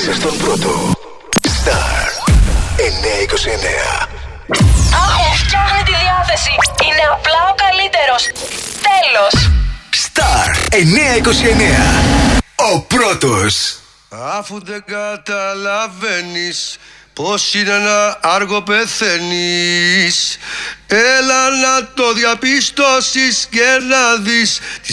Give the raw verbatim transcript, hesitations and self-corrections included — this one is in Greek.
Είσαι στον πρώτο. Star εννιακόσια είκοσι εννέα. Άχω, φτιάχνει τη διάθεση. Είναι απλά ο καλύτερος. Τέλος. Star εννιακόσια είκοσι εννέα. Ο πρώτος. Αφού δεν καταλαβαίνεις πως είναι ένα άργο πεθαίνεις, έλα να το διαπιστώσεις και να δεις τη